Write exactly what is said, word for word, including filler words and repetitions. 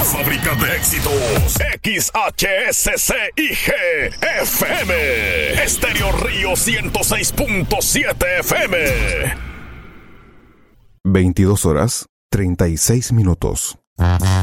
fábrica de éxitos. X H S C I G F M. Estéreo Río ciento seis punto siete F M. veintidós horas, treinta y seis minutos.